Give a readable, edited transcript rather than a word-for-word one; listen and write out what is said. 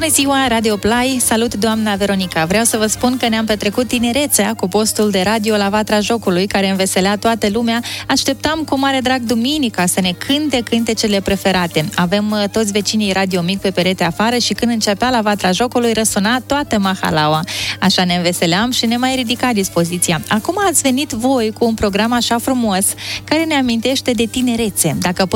Bună ziua, Radio Play! Salut, doamna Veronica! Vreau să vă spun că ne-am petrecut tinerețea cu postul de radio la Vatra Jocului, care înveselea toată lumea. Așteptam cu mare drag duminica să ne cânte cântecele preferate. Avem toți vecinii Radio Mic pe perete afară și când începea la Vatra Jocului, răsuna toată mahalaua. Așa ne înveseleam și ne mai ridica dispoziția. Acum ați venit voi cu un program așa frumos, care ne amintește de tinerețe. Dacă